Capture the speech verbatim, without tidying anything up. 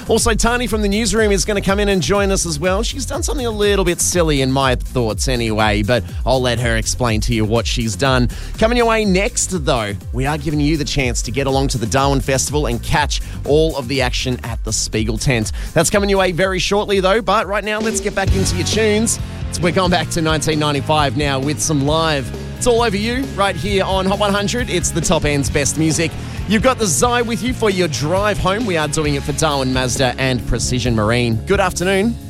Also, Tani from the newsroom is going to come in and join us as well. She's done something a little bit silly in my thoughts anyway, but I'll let her explain to you what she's done. Coming your way next, though, we are giving you the chance to get along to the Darwin Festival and catch all of the action at the Spiegel tent. That's coming your way very shortly, though, but right now, let's get back into your tunes. So we're going back to nineteen ninety-five now with some live. It's all over you right here on Hot one hundred. It's the top end's best music. You've got the Zai with you for your drive home. We are doing it for Darwin Mazda and Precision Marine. Good afternoon.